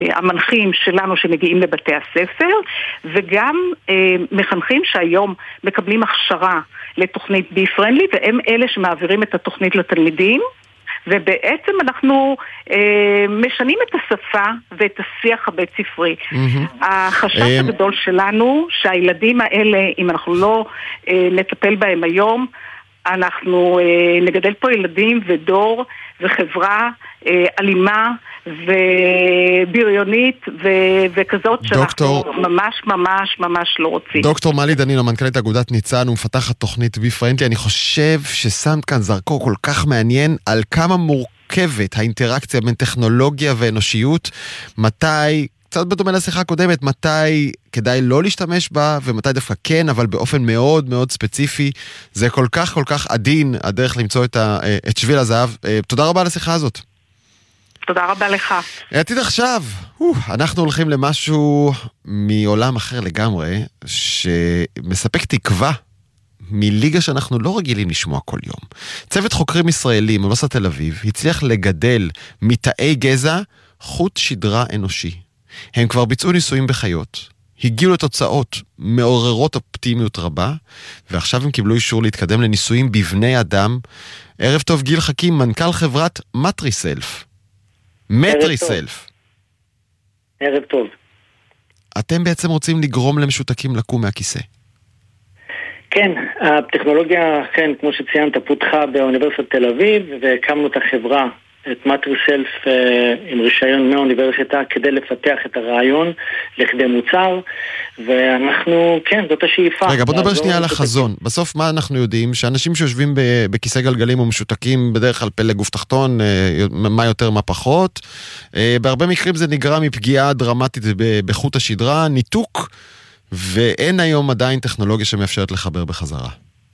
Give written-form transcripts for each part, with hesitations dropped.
המנחים שלנו שמגיעים לבתי הספר, וגם מחנכים שהיום מקבלים הכשרה לתוכנית בי-פרנדלי, והם אלה שמעבירים את התוכנית לתלמידים, ובעצם אנחנו משנים את השפה ואת השיח הבית ספרי. החשש הגדול שלנו שהילדים האלה, אם אנחנו לא נטפל בהם היום, אנחנו נגדל פה ילדים ודור וחברה אלימה ובריונית וכזאת שאנחנו ממש לא רוצים. דוקטור מלי דנינו, מנכ"לית אגודת ניצן ומפתחת תוכנית בי-פרנדלי, אני חושב ששמת כאן זרקור כל כך מעניין על כמה מורכבת האינטראקציה בין טכנולוגיה ואנושיות, מתי, קצת בדומה לשיחה הקודמת, מתי כדאי לא להשתמש בה ומתי דווקא כן, אבל באופן מאוד מאוד ספציפי. זה כל כך עדין הדרך למצוא את שביל הזהב. תודה רבה על השיחה הזאת. תודה רבה לך. עתיד עכשיו, אנחנו הולכים למשהו מעולם אחר לגמרי, שמספק תקווה מליגה שאנחנו לא רגילים לשמוע כל יום. צוות חוקרים ישראלים מאוניברסיטת תל אביב הצליח לגדל מתאי גזע חוט שדרה אנושי. הם כבר ביצעו ניסויים בחיות, הגיעו לתוצאות מעוררות אופטימיות רבה, ועכשיו הם קיבלו אישור להתקדם לניסויים בבני אדם. ערב טוב גיל חכים, מנכ"ל חברת מטריסלף. מטריסלף. ערב טוב. אתם בעצם רוצים לגרום למשותקים לקום מהכיסא. כן, הטכנולוגיה, כן, כמו שציינת, פותחה באוניברסיטת תל אביב, והקמנו את החברה, את מטריסלף, עם רישיון מהאוניברסיטה, כדי לפתח את הרעיון לכדי מוצר, ואנחנו, כן, זאת השאיפה. רגע, בוא נדבר שנייה על החזון. בסוף מה אנחנו יודעים? שאנשים שיושבים בכיסא גלגלים או משותקים בדרך כלל פלג גוף תחתון, מה יותר מה פחות, בהרבה מקרים זה נגרם מפגיעה דרמטית בחוט השדרה, ניתוק, ואין היום עדיין טכנולוגיה שמאפשרת לחבר בחזרה.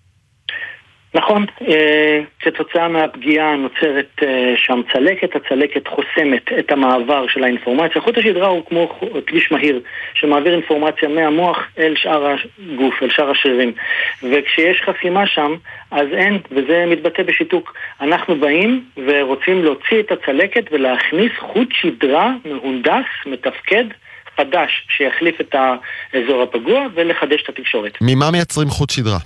נכון, כתוצאה מהפגיעה נוצרת שם צלקת, הצלקת חוסמת את המעבר של האינפורמציה. חוט השדרה הוא כמו כביש מהיר שמעביר אינפורמציה מהמוח אל שאר הגוף, אל שאר השרירים. וכשיש חסימה שם, אז אין, וזה מתבטא בשיתוק. אנחנו באים ורוצים להוציא את הצלקת ולהכניס חוט שדרה מהונדס, מתפקד, חדש, שיחליף את האזור הפגוע ולחדש את התקשורת. ממה מייצרים חוט שדרה?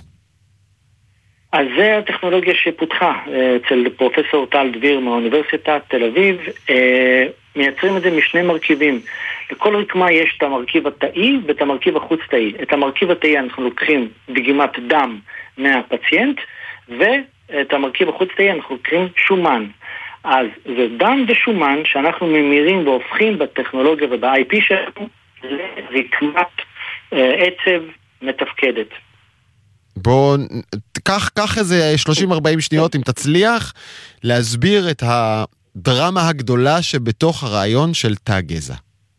אז זה הטכנולוגיה שפותחה אצל פרופסור טל דביר מהאוניברסיטת תל אביב. מייצרים את זה משני מרכיבים. לכל רקמה יש את המרכיב התאי ואת המרכיב החוץ-תאי. את המרכיב התאי אנחנו לוקחים דגימת דם מהפציינט, ואת המרכיב החוץ-תאי אנחנו לוקחים שומן. אז זה דם ושומן שאנחנו ממירים והופכים בטכנולוגיה וב-IP שלנו לרקמת עצב מתפקדת. בוא, קח איזה 30-40 שניות אם תצליח להסביר את הדרמה הגדולה שבתוך הרעיון של תא גזע.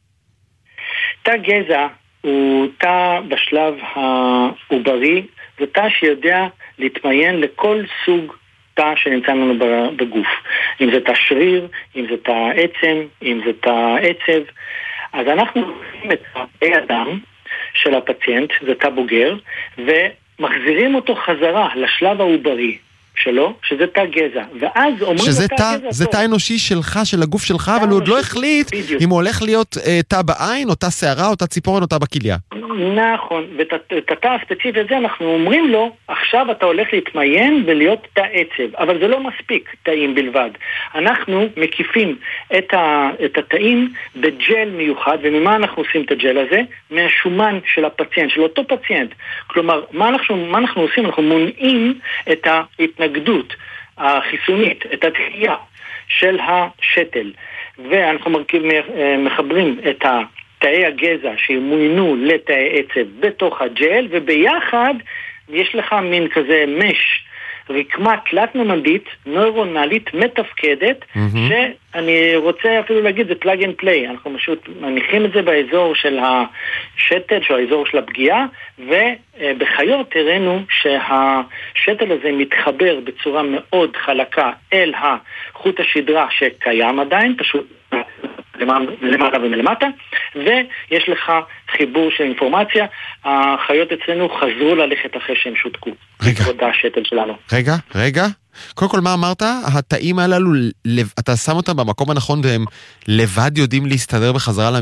תא גזע הוא תא בשלב העוברי, זה תא שיודע להתמיין לכל סוג תא שנמצא לנו בגוף. אם זה תא שריר, אם זה תא עצם, אם זה תא עצב. אז אנחנו לוקחים את תאי הדם של הפציינט, זה תא בוגר, מחזירים אותו חזרה לשלב העוברי שלו, שזה תא גזע. ואז אומרים שזה זה תא אנושי שלך, של הגוף שלך, אבל הוא עוד לא החליט אם הוא הולך להיות תא בעין, או תא שערה, או תא ציפורן, או תא בכליה. נכון, ואת התא הספציפי הזה אנחנו אומרים לו, עכשיו אתה הולך להתמיין ולהיות תא עצב, אבל זה לא מספיק תאים בלבד. אנחנו מקיפים את התאים בג'ל מיוחד, וממה אנחנו עושים את הג'ל הזה? מהשומן של הפציינט, של אותו פציינט. כלומר, מה אנחנו עושים? אנחנו מונעים את ההתנגדות החיסונית, את התחייה של השתל, ואנחנו מחברים את תאי הגזע שימוינו לתאי עצב בתוך הג'ל, וביחד יש לך מין כזה מש, רקמה תלת-ממדית, נוירונלית, מתפקדת, שאני רוצה אפילו להגיד, זה פלאג אנד פליי. אנחנו פשוט מניחים את זה באזור של השתל, של האזור של הפגיעה, ובחיות הראינו שהשתל הזה מתחבר בצורה מאוד חלקה אל החוט השדרה שקיים עדיין, פשוט למעלה ומלמטה, ויש לך חיבור של אינפורמציה. החיות אצלנו חזרו ללכת אחרי שהם שותקו. רגע. השתל שלנו. רגע. קודם כל, מה אמרת? התאים הללו, אתה שם אותם במקום הנכון והם לבד יודעים להסתדר בחזרה